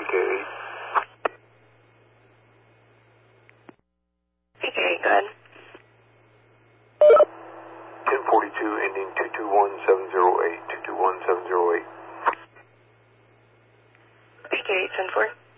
PK8. PK8, go ahead. 1042 ending 221708. 221708. PK8, 10-4.